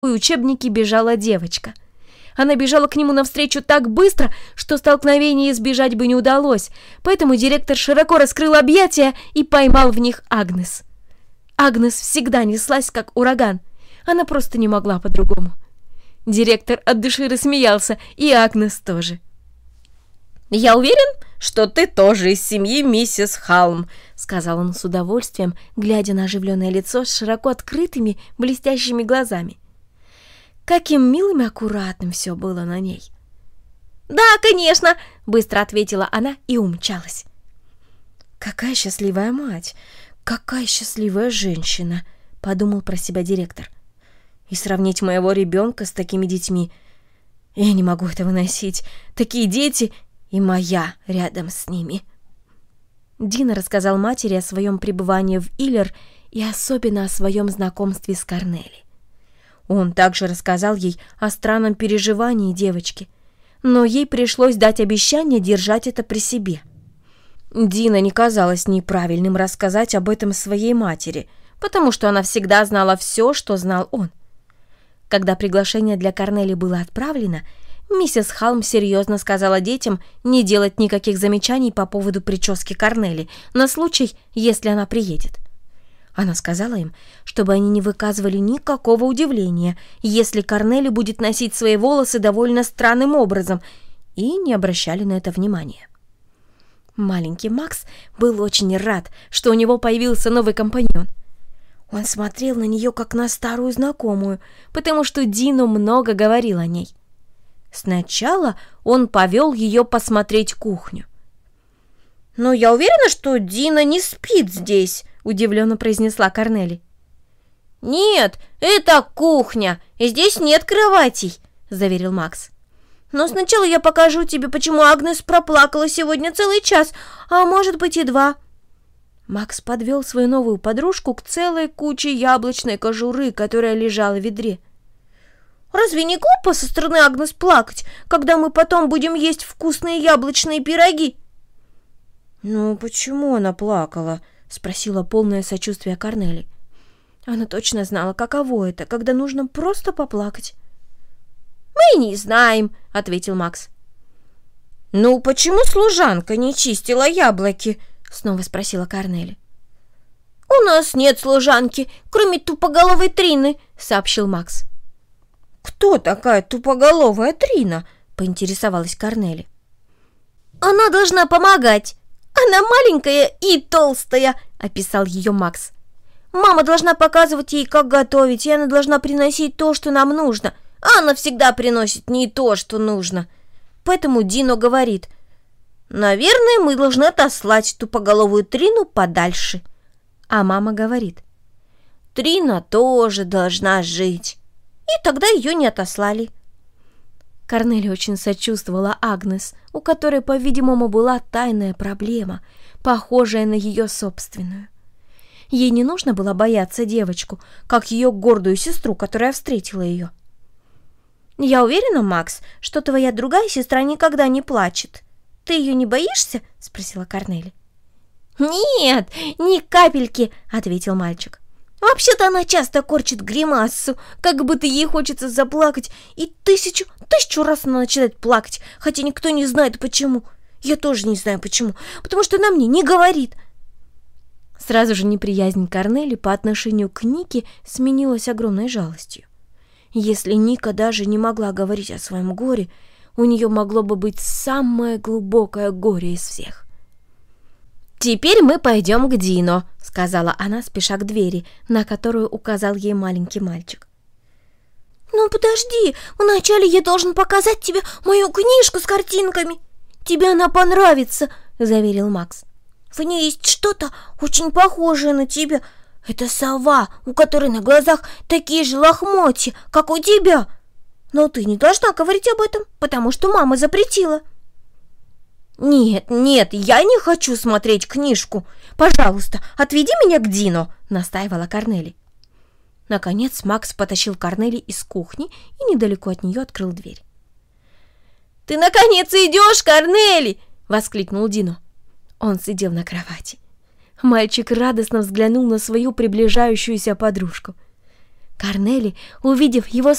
учебнике бежала девочка. Она бежала к нему навстречу так быстро, что столкновения избежать бы не удалось, поэтому директор широко раскрыл объятия и поймал в них Агнес. Агнес всегда неслась, как ураган. Она просто не могла по-другому. Директор от души рассмеялся, и Агнес тоже. «Я уверен, что ты тоже из семьи миссис Халм», — сказал он с удовольствием, глядя на оживленное лицо с широко открытыми, блестящими глазами. Каким милым и аккуратным все было на ней. «Да, конечно!» — быстро ответила она и умчалась. «Какая счастливая мать! Какая счастливая женщина!» — подумал про себя директор. «И сравнить моего ребенка с такими детьми... Я не могу это выносить. Такие дети и моя рядом с ними». Дино рассказал матери о своем пребывании в Иллер и особенно о своем знакомстве с Корнели. Он также рассказал ей о странном переживании девочки, но ей пришлось дать обещание держать это при себе. Дино не казалось неправильным рассказать об этом своей матери, потому что она всегда знала все, что знал он. Когда приглашение для Корнели было отправлено, миссис Халм серьезно сказала детям не делать никаких замечаний по поводу прически Корнели на случай, если она приедет. Она сказала им, чтобы они не выказывали никакого удивления, если Корнели будет носить свои волосы довольно странным образом, и не обращали на это внимания. Маленький Макс был очень рад, что у него появился новый компаньон. Он смотрел на нее как на старую знакомую, потому что Дино много говорил о ней. Сначала он повел ее посмотреть кухню. «Но я уверена, что Дино не спит здесь», — удивленно произнесла Корнели. «Нет, это кухня, и здесь нет кроватей», — заверил Макс. «Но сначала я покажу тебе, почему Агнес проплакала сегодня целый час, а может быть и 2». Макс подвел свою новую подружку к целой куче яблочной кожуры, которая лежала в ведре. «Разве не глупо со стороны Агнес плакать, когда мы потом будем есть вкусные яблочные пироги?» «Ну, почему она плакала?» — спросила полное сочувствие Корнели. Она точно знала, каково это, когда нужно просто поплакать. «Мы не знаем», — ответил Макс. «Ну, почему служанка не чистила яблоки?» — снова спросила Корнели. «У нас нет служанки, кроме тупоголовой Трины», — сообщил Макс. «Кто такая тупоголовая Трина?» — поинтересовалась Корнели. «Она должна помогать. Она маленькая и толстая», — описал ее Макс. «Мама должна показывать ей, как готовить, и она должна приносить то, что нам нужно. А она всегда приносит не то, что нужно. Поэтому Дино говорит: наверное, мы должны отослать тупоголовую Трину подальше». А мама говорит: Трина тоже должна жить. И тогда ее не отослали. Корнели очень сочувствовала Агнес, у которой, по-видимому, была тайная проблема, похожая на ее собственную. Ей не нужно было бояться девочку, как ее гордую сестру, которая встретила ее. «Я уверена, Макс, что твоя другая сестра никогда не плачет. Ты ее не боишься?» — спросила Корнели. «Нет, ни капельки», — ответил мальчик. «Вообще-то она часто корчит гримасу, как будто ей хочется заплакать, и тысячу раз она начинает плакать, хотя никто не знает почему. Я тоже не знаю почему, потому что она мне не говорит». Сразу же неприязнь Корнели по отношению к Нике сменилась огромной жалостью. Если Ника даже не могла говорить о своем горе, у нее могло бы быть самое глубокое горе из всех. «Теперь мы пойдем к Дино», — сказала она, спеша к двери, на которую указал ей маленький мальчик. «Ну подожди, вначале я должен показать тебе мою книжку с картинками. Тебе она понравится», — заверил Макс. «В ней есть что-то очень похожее на тебя. Это сова, у которой на глазах такие же лохмотья, как у тебя. Но ты не должна говорить об этом, потому что мама запретила». «Нет, я не хочу смотреть книжку. Пожалуйста, отведи меня к Дино», — настаивала Корнели. Наконец Макс потащил Корнели из кухни и недалеко от нее открыл дверь. «Ты наконец идешь, Корнели!» — воскликнул Дино. Он сидел на кровати. Мальчик радостно взглянул на свою приближающуюся подружку. Корнели, увидев его